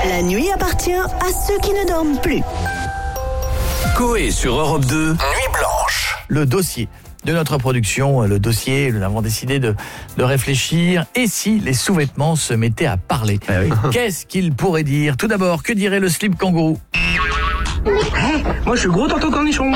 La nuit appartient à ceux qui ne dorment plus. Coé sur Europe 2, Nuit Blanche. Le dossier de notre production, nous avons décidé de réfléchir. Et si les sous-vêtements se mettaient à parler, qu'est-ce qu'ils pourraient dire? Tout d'abord, que dirait le slip kangourou? Moi je suis gros tonton cornichon.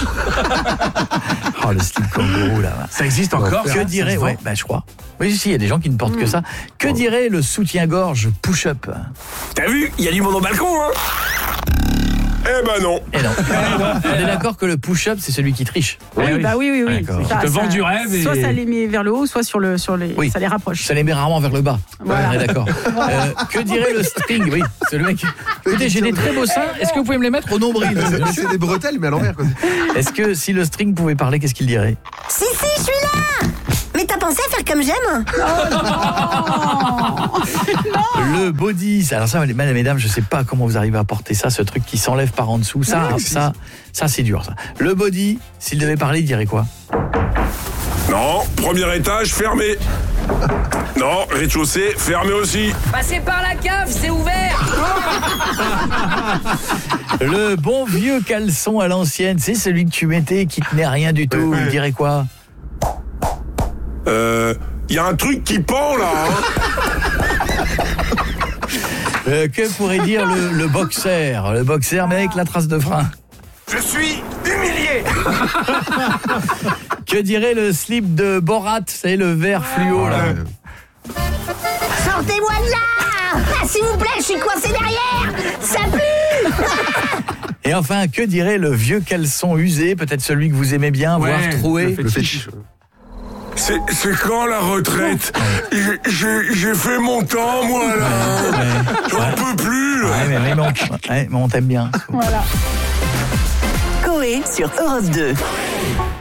Oh, le slip kangourou là. Ça existe encore? Que dirait, je crois. Oui, si, il y a des gens qui ne portent que ça. Que dirait le soutien-gorge push-up? T'as vu? Il y a du monde au balcon, hein? Eh ben non. Et non. On est d'accord que le push-up, c'est celui qui triche. Oui. D'accord. Ça, Te vend du rêve et... Soit ça les met vers le haut, soit sur les. Oui. Ça les rapproche. Ça les met rarement vers le bas. Voilà. On est d'accord. Que dirait le string? Oui, c'est le mec. Écoutez, j'ai des très beaux seins. Est-ce que vous pouvez me les mettre au nombril? C'est des bretelles, mais à l'envers, quoi. Est-ce que si le string pouvait parler, qu'est-ce qu'il dirait? Si, je suis là. Mais t'as pensé à faire comme j'aime? Le body, alors ça, mesdames, je sais pas comment vous arrivez à porter ça, ce truc qui s'enlève par en dessous. Ça, c'est dur, ça. Le body, s'il devait parler, il dirait quoi? Non, premier étage, fermé. Non, rez-de-chaussée, fermé aussi. Passez par la cave, c'est ouvert. Le bon vieux caleçon à l'ancienne, c'est celui que tu mettais qui tenait à rien du tout. Il dirait quoi? Y a un truc qui pend, là, hein. Que pourrait dire le boxer? Le boxer, mais avec la trace de frein. Je suis humilié. Que dirait le slip de Borat? C'est le vert fluo, là. Sortez-moi de là. S'il vous plaît, je suis coincé derrière. Ça pue. Et enfin, que dirait le vieux caleçon usé? Peut-être celui que vous aimez bien, voire troué. Le fétiche. C'est quand la retraite? J'ai fait mon temps, moi, là. J'en peux plus, là. Mais on t'aime bien. Voilà. Coé sur Europe 2.